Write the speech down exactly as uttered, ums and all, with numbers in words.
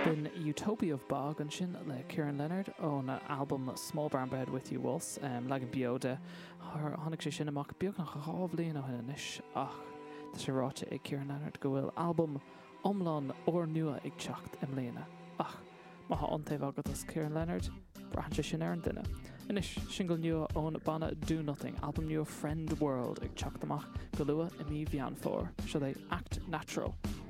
Bin Utopia of Bog an sin le Kieran Leonard ón album Small Brown Bread With You Was um, le an bioda tháinig sé sin amach beag nach cháh bliain ó hinna isis ach tá sé ráite ag Kieran Leonard go bhfuil album omlán ó nua ag teacht im léana ach má ha antaobh agat as Kieran Leonard brahan sé sin ar an duine. Inis single nua ón banna Do Nothing album nua Friend World ag teacht amach go lua i mí bhean fór, seo é Act Natural.